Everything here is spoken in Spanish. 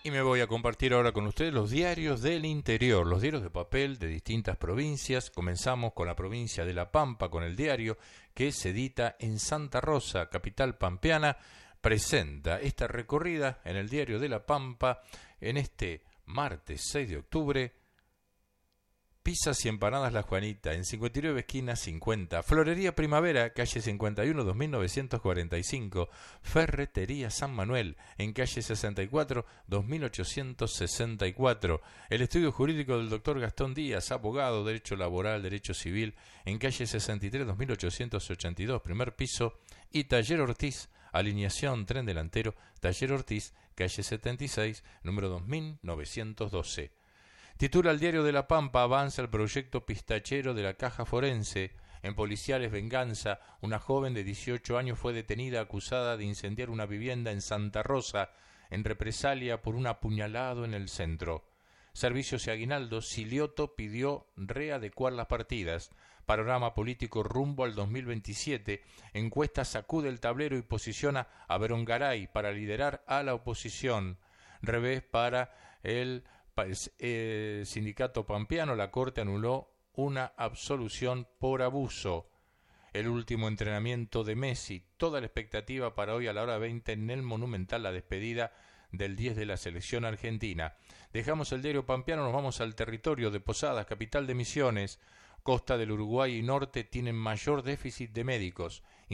Y me voy a compartir ahora con ustedes los diarios del interior, los diarios de papel de distintas provincias. Comenzamos con la provincia de La Pampa, con el diario que se edita en Santa Rosa, capital pampeana. Presenta esta recorrida en el diario de La Pampa en este martes 6 de octubre. Pizzas y empanadas La Juanita, en 59 esquina 50. Florería Primavera, calle 51, 2945. Ferretería San Manuel, en calle 64, 2864. El estudio jurídico del doctor Gastón Díaz, abogado, derecho laboral, derecho civil, en calle 63, 2882, primer piso. Y Taller Ortiz, alineación, tren delantero, Taller Ortiz, calle 76, número 2912. Titula el diario de La Pampa: avanza el proyecto pistachero de la Caja Forense. En policiales venganza, una joven de 18 años fue detenida acusada de incendiar una vivienda en Santa Rosa, en represalia por un apuñalado en el centro. Servicios y aguinaldos, Silioto pidió readecuar las partidas. Panorama político rumbo al 2027. Encuesta sacude el tablero y posiciona a Berongaray para liderar a la oposición. Revés para el sindicato pampeano. La Corte anuló una absolución por abuso. El último entrenamiento de Messi. Toda la expectativa para hoy a la hora 20 en el Monumental, la despedida del 10 de la selección argentina. Dejamos el diario pampeano, nos vamos al territorio de Posadas, capital de Misiones. Costa del Uruguay y norte tienen mayor déficit de médicos.